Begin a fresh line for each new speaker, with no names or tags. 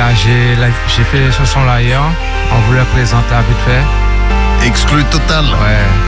j'ai fait les chansons là hier. On vous les présente là vite fait.
Exclu total.
Ouais.